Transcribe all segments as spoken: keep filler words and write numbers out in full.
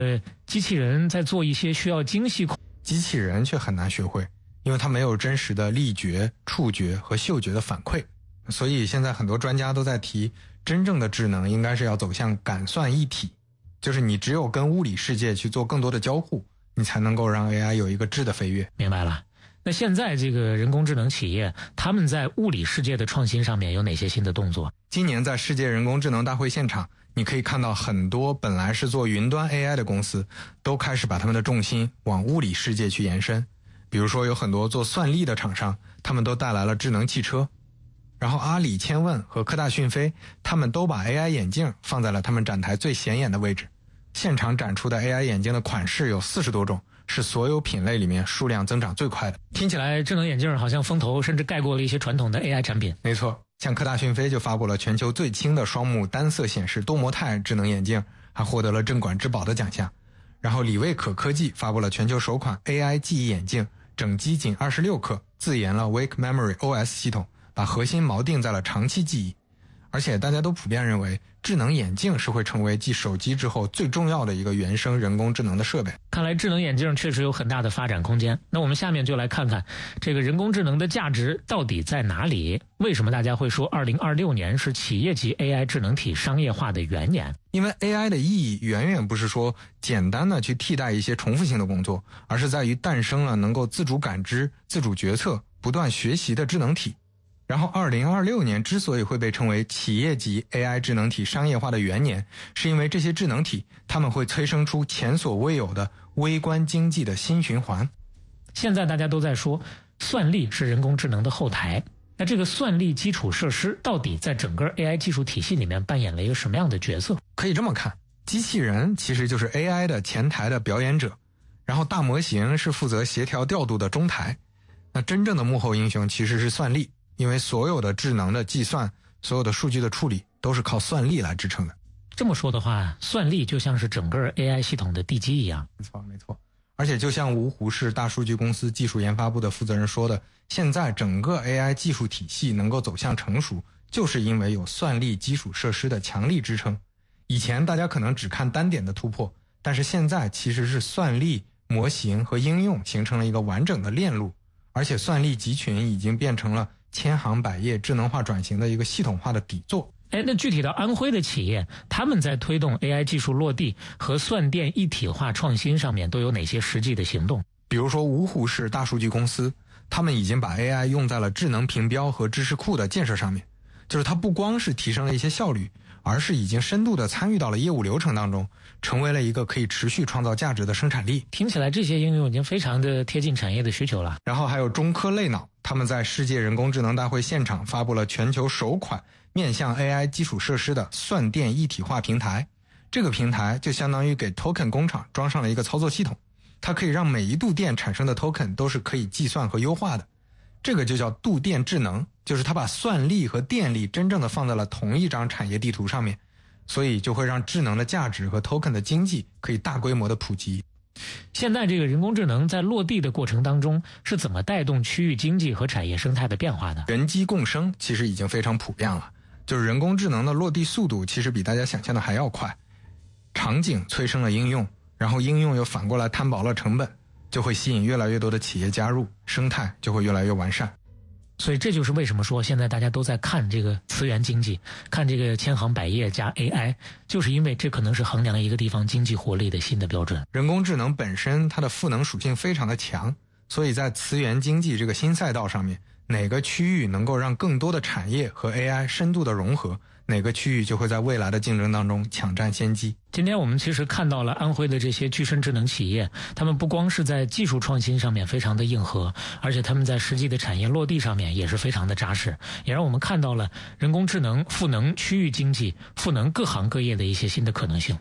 呃，机器人在做一些需要精细控， 机器人却很难学会，因为它没有真实的力觉、触觉和嗅觉的反馈。所以现在很多专家都在提，真正的智能应该是要走向感算一体，就是你只有跟物理世界去做更多的交互，你才能够让 A I 有一个质的飞跃。 明白了。那现在这个人工智能企业，他们在物理世界的创新上面有哪些新的动作？ 今年在世界人工智能大会现场，你可以看到很多本来是做云端 A I 的公司，都开始把他们的重心往物理世界去延伸。比如说有很多做算力的厂商，他们都带来了智能汽车。然后阿里千问和科大讯飞，他们都把 A I 眼镜放在了他们展台最显眼的位置。现场展出的 A I 眼镜的款式有四十多种，是所有品类里面数量增长最快的。 听起来智能眼镜好像风头甚至盖过了一些传统的 A I 产品。 没错，像科大讯飞就发布了全球最轻的双目单色显示多模态智能眼镜，还获得了镇馆之宝的奖项。然后李卫可科技发布了全球首款 A I 记忆眼镜，整机仅二十六克，自研了 Wake Memory O S 系统，把核心锚定在了长期记忆。而且大家都普遍认为，智能眼镜是会成为继手机之后最重要的一个原生人工智能的设备。 看来智能眼镜确实有很大的发展空间。那我们下面就来看看这个人工智能的价值到底在哪里？为什么大家会说二零二六年是企业级 A I 智能体商业化的元年？ 因为 A I 的意义远远不是说简单的去替代一些重复性的工作，而是在于诞生了能够自主感知、自主决策、不断学习的智能体。然后二零二六年之所以会被称为企业级 A I 智能体商业化的元年，是因为这些智能体他们会催生出前所未有的微观经济的新循环。 现在大家都在说算力是人工智能的后台，那这个算力基础设施到底在整个 A I 技术体系里面扮演了一个什么样的角色？ 可以这么看，机器人其实就是 A I 的前台的表演者，然后大模型是负责协调调度的中台。那真正的幕后英雄其实是算力，因为所有的智能的计算，所有的数据的处理都是靠算力来支撑的。 这么说的话，算力就像是整个 A I 系统的地基一样。 没错没错。而且就像芜湖市大数据公司技术研发部的负责人说的，现在整个 A I 技术体系能够走向成熟，就是因为有算力基础设施的强力支撑。以前大家可能只看单点的突破，但是现在其实是算力、模型和应用形成了一个完整的链路，而且算力集群已经变成了千行百业智能化转型的一个系统化的底座。 哎，那具体到安徽的企业，他们在推动 A I 技术落地和算电一体化创新上面都有哪些实际的行动？ 比如说芜湖市大数据公司，他们已经把 A I 用在了智能评标和知识库的建设上面，就是它不光是提升了一些效率，而是已经深度的参与到了业务流程当中，成为了一个可以持续创造价值的生产力。 听起来这些应用已经非常的贴近产业的需求了。 然后还有中科类脑，他们在世界人工智能大会现场发布了全球首款面向 A I 基础设施的算电一体化平台。这个平台就相当于给 token 工厂装上了一个操作系统，它可以让每一度电产生的 token 都是可以计算和优化的。这个就叫度电智能，就是它把算力和电力真正的放在了同一张产业地图上面，所以就会让智能的价值和 token 的经济可以大规模的普及。 现在这个人工智能在落地的过程当中是怎么带动区域经济和产业生态的变化的？ 人机共生其实已经非常普遍了，就是人工智能的落地速度其实比大家想象的还要快。场景催生了应用，然后应用又反过来摊薄了成本，就会吸引越来越多的企业加入，生态就会越来越完善。 所以这就是为什么说现在大家都在看这个资源经济，看这个千行百业加 A I， 就是因为这可能是衡量一个地方经济活力的新的标准。 人工智能本身它的赋能属性非常的强，所以在资源经济这个新赛道上面，哪个区域能够让更多的产业和 A I 深度的融合，哪个区域就会在未来的竞争当中抢占先机。 今天我们其实看到了安徽的这些具身智能企业，他们不光是在技术创新上面非常的硬核，而且他们在实际的产业落地上面也是非常的扎实，也让我们看到了人工智能赋能区域经济、赋能各行各业的一些新的可能性。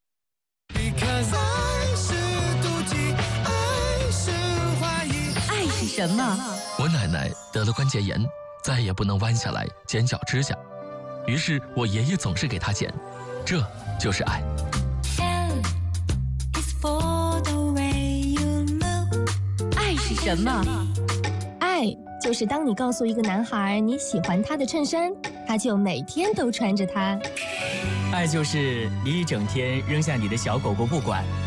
爱是什么？ 我奶奶得了关节炎，再也不能弯下来剪脚指甲，于是我爷爷总是给她剪，这就是爱。 爱是什么？爱就是当你告诉一个男孩你喜欢他的衬衫，他就每天都穿着它。 爱就是你一整天扔下你的小狗狗不管，